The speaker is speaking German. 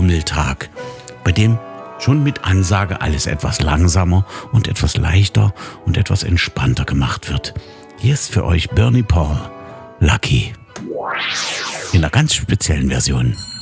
Trommeltag, bei dem schon mit Ansage alles etwas langsamer und etwas leichter und etwas entspannter gemacht wird. Hier ist für euch Bernie Paul, Lucky. In einer ganz speziellen Version.